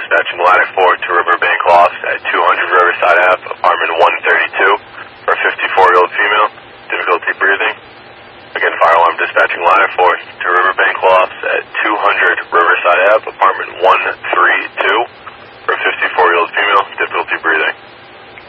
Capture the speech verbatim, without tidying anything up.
dispatching ladder four to Riverbank Lofts at two hundred Riverside Ave, apartment one thirty-two, for a fifty-four-year-old female, difficulty breathing. Again, fire alarm dispatching ladder four to Riverbank Lofts at two hundred Riverside Ave, apartment one thirty-two.